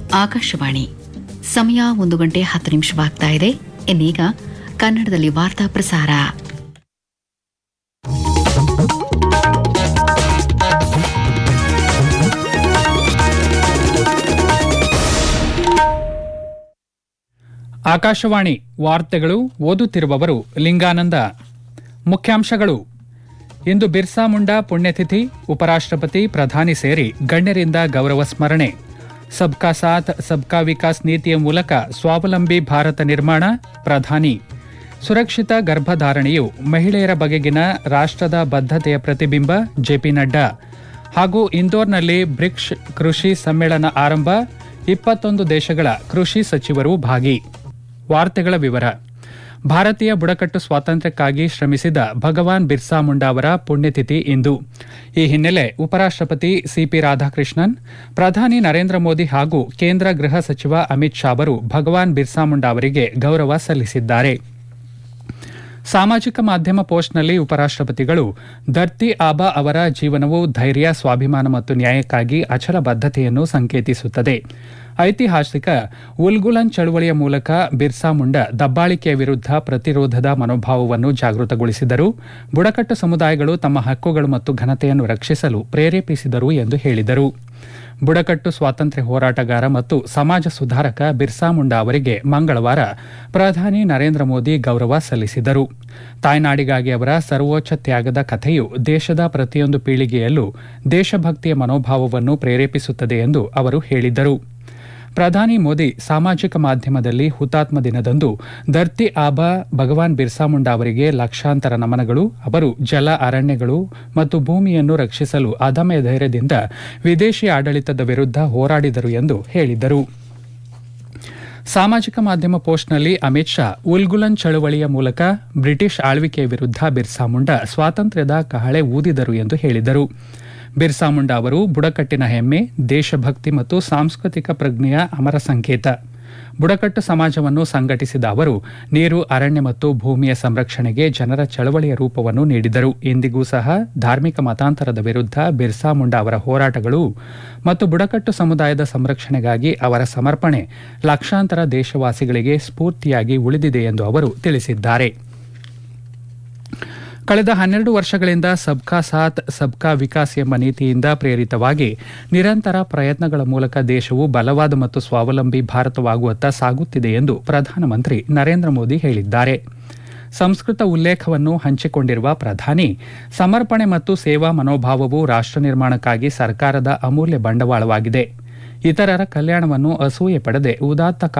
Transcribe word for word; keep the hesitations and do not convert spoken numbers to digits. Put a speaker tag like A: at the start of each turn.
A: ಆಕಾಶವಾಣಿ ಸಮಯ ಒಂದು ಗಂಟೆ ಹತ್ತು ನಿಮಿಷವಾಗ್ತಾ ಇದೆ. ಇನ್ನೀಗ ಕನ್ನಡದಲ್ಲಿ ವಾರ್ತಾ ಪ್ರಸಾರ.
B: ಆಕಾಶವಾಣಿ ವಾರ್ತೆಗಳು. ಓದುತ್ತಿರುವವರು ಲಿಂಗಾನಂದ. ಮುಖ್ಯಾಂಶಗಳು: ಇಂದು ಬಿರ್ಸಾ ಮುಂಡಾ ಪುಣ್ಯತಿಥಿ. ಉಪರಾಷ್ಟ್ರಪತಿ, ಪ್ರಧಾನಿ ಸೇರಿ ಗಣ್ಯರಿಂದ ಗೌರವ ಸ್ಮರಣೆ. ಸಬ್ಕಾ ಸಾಥ್ ಸಬ್ಕಾ ವಿಕಾಸ್ ನೀತಿಯ ಮೂಲಕ ಸ್ವಾವಲಂಬಿ ಭಾರತ ನಿರ್ಮಾಣ. ಪ್ರಧಾನಿ. ಸುರಕ್ಷಿತ ಗರ್ಭಧಾರಣೆಯು ಮಹಿಳೆಯರ ಬಗೆಗಿನ ರಾಷ್ಟ್ರದ ಬದ್ಧತೆಯ ಪ್ರತಿಬಿಂಬ. ಜೆಪಿ ನಡ್ಡಾ. ಹಾಗೂ ಇಂದೋರ್ನಲ್ಲಿ ಬ್ರಿಕ್ಸ್ ಕೃಷಿ ಸಮ್ಮೇಳನ ಆರಂಭ. ಇಪ್ಪತ್ತೊಂದು ದೇಶಗಳ ಕೃಷಿ ಸಚಿವರು ಭಾಗಿ. ವಾರ್ತೆಗಳ ವಿವರ. ಭಾರತೀಯ ಬುಡಕಟ್ಟು ಸ್ವಾತಂತ್ರ್ಯಕ್ಕಾಗಿ ಶ್ರಮಿಸಿದ ಭಗವಾನ್ ಬಿರ್ಸಾ ಮುಂಡಾ ಅವರ ಪುಣ್ಯತಿಥಿ ಇಂದು. ಈ ಹಿನ್ನೆಲೆ ಉಪರಾಷ್ಟ್ರಪತಿ ಸಿಪಿ ರಾಧಾಕೃಷ್ಣನ್, ಪ್ರಧಾನಿ ನರೇಂದ್ರ ಮೋದಿ ಹಾಗೂ ಕೇಂದ್ರ ಗೃಹ ಸಚಿವ ಅಮಿತ್ ಶಾ ಅವರು ಭಗವಾನ್ ಬಿರ್ಸಾ ಮುಂಡಾ ಅವರಿಗೆ ಗೌರವ ಸಲ್ಲಿಸಿದ್ದಾರೆ. ಸಾಮಾಜಿಕ ಮಾಧ್ಯಮ ಪೋಸ್ಟ್ನಲ್ಲಿ ಉಪರಾಷ್ಟ್ರಪತಿಗಳು, ಧರ್ತಿ ಆಬಾ ಅವರ ಜೀವನವು ಧೈರ್ಯ, ಸ್ವಾಭಿಮಾನ ಮತ್ತು ನ್ಯಾಯಕ್ಕಾಗಿ ಅಚಲ ಬದ್ಧತೆಯನ್ನು ಸಂಕೇತಿಸುತ್ತದೆ. ಐತಿಹಾಸಿಕ ಉಲ್ಗುಲನ್ ಚಳುವಳಿಯ ಮೂಲಕ ಬಿರ್ಸಾ ಮುಂಡಾ ದಬ್ಬಾಳಿಕೆಯ ವಿರುದ್ಧ ಪ್ರತಿರೋಧದ ಮನೋಭಾವವನ್ನು ಜಾಗೃತಗೊಳಿಸಿದರು. ಬುಡಕಟ್ಟು ಸಮುದಾಯಗಳು ತಮ್ಮ ಹಕ್ಕುಗಳು ಮತ್ತು ಘನತೆಯನ್ನು ರಕ್ಷಿಸಲು ಪ್ರೇರೇಪಿಸಿದರು ಎಂದು ಹೇಳಿದರು. ಬುಡಕಟ್ಟು ಸ್ವಾತಂತ್ರ್ಯ ಹೋರಾಟಗಾರ ಮತ್ತು ಸಮಾಜ ಸುಧಾರಕ ಬಿರ್ಸಾ ಮುಂಡಾ ಅವರಿಗೆ ಮಂಗಳವಾರ ಪ್ರಧಾನಿ ನರೇಂದ್ರ ಮೋದಿ ಗೌರವ ಸಲ್ಲಿಸಿದರು. ತಾಯ್ನಾಡಿಗಾಗಿ ಅವರ ಸರ್ವೋಚ್ಚ ತ್ಯಾಗದ ಕಥೆಯು ದೇಶದ ಪ್ರತಿಯೊಂದು ಪೀಳಿಗೆಯಲ್ಲೂ ದೇಶಭಕ್ತಿಯ ಮನೋಭಾವವನ್ನು ಪ್ರೇರೇಪಿಸುತ್ತದೆ ಎಂದು ಅವರು ಹೇಳಿದರು. ಪ್ರಧಾನಿ ಮೋದಿ ಸಾಮಾಜಿಕ ಮಾಧ್ಯಮದಲ್ಲಿ ಹುತಾತ್ಮ ದಿನದಂದು ಧರ್ತಿ ಆಬಾ ಭಗವಾನ್ ಬಿರ್ಸಾ ಮುಂಡಾ ಅವರಿಗೆ ಲಕ್ಷಾಂತರ ನಮನಗಳು. ಅವರು ಜಲ, ಅರಣ್ಯಗಳು ಮತ್ತು ಭೂಮಿಯನ್ನು ರಕ್ಷಿಸಲು ಅದಮ್ಯ ಧೈರ್ಯದಿಂದ ವಿದೇಶಿ ಆಡಳಿತದ ವಿರುದ್ಧ ಹೋರಾಡಿದರು ಎಂದು ಹೇಳಿದರು. ಸಾಮಾಜಿಕ ಮಾಧ್ಯಮ ಪೋಸ್ಟ್ನಲ್ಲಿ ಅಮಿತ್ ಶಾ, ಉಲ್ಗುಲನ್ ಚಳುವಳಿಯ ಮೂಲಕ ಬ್ರಿಟಿಷ್ ಆಳ್ವಿಕೆಯ ವಿರುದ್ಧ ಬಿರ್ಸಾ ಮುಂಡಾ ಸ್ವಾತಂತ್ರ್ಯದ ಕಹಳೆ ಊದಿದರು ಎಂದು ಹೇಳಿದರು. ಬಿರ್ಸಾ ಮುಂಡಾ ಅವರು ಬುಡಕಟ್ಟಿನ ಹೆಮ್ಮೆ, ದೇಶಭಕ್ತಿ ಮತ್ತು ಸಾಂಸ್ಕೃತಿಕ ಪ್ರಜ್ಞೆಯ ಅಮರ ಸಂಕೇತ. ಬುಡಕಟ್ಟು ಸಮಾಜವನ್ನು ಸಂಘಟಿಸಿದ ಅವರು ನೀರು, ಅರಣ್ಯ ಮತ್ತು ಭೂಮಿಯ ಸಂರಕ್ಷಣೆಗೆ ಜನರ ಚಳವಳಿಯ ರೂಪವನ್ನು ನೀಡಿದರು. ಇಂದಿಗೂ ಸಹ ಧಾರ್ಮಿಕ ಮತಾಂತರದ ವಿರುದ್ಧ ಬಿರ್ಸಾ ಮುಂಡಾ ಅವರ ಹೋರಾಟಗಳು ಮತ್ತು ಬುಡಕಟ್ಟು ಸಮುದಾಯದ ಸಂರಕ್ಷಣೆಗಾಗಿ ಅವರ ಸಮರ್ಪಣೆ ಲಕ್ಷಾಂತರ ದೇಶವಾಸಿಗಳಿಗೆ ಸ್ಫೂರ್ತಿಯಾಗಿ ಉಳಿದಿದೆ ಎಂದು ಅವರು ತಿಳಿಸಿದ್ದಾರೆ. ಕಳೆದ ಹನ್ನೆರಡು ವರ್ಷಗಳಿಂದ ಸಬ್ಕಾ ಸಾಥ್ ಸಬ್ಕಾ ವಿಕಾಸ್ ಎಂಬ ನೀತಿಯಿಂದ ಪ್ರೇರಿತವಾಗಿ ನಿರಂತರ ಪ್ರಯತ್ನಗಳ ಮೂಲಕ ದೇಶವು ಬಲವಾದ ಮತ್ತು ಸ್ವಾವಲಂಬಿ ಭಾರತವಾಗುವತ್ತ ಸಾಗುತ್ತಿದೆ ಎಂದು ಪ್ರಧಾನಮಂತ್ರಿ ನರೇಂದ್ರ ಮೋದಿ ಹೇಳಿದ್ದಾರೆ. ಸಂಸ್ಕೃತ ಉಲ್ಲೇಖವನ್ನು ಹಂಚಿಕೊಂಡಿರುವ ಪ್ರಧಾನಿ, ಸಮರ್ಪಣೆ ಮತ್ತು ಸೇವಾ ಮನೋಭಾವವು ರಾಷ್ಟ್ರ ನಿರ್ಮಾಣಕ್ಕಾಗಿ ಸರ್ಕಾರದ ಅಮೂಲ್ಯ ಬಂಡವಾಳವಾಗಿದೆ. ಇತರರ ಕಲ್ಯಾಣವನ್ನು ಅಸೂಯೆ ಪಡದೆ ಉದಾತ್ತ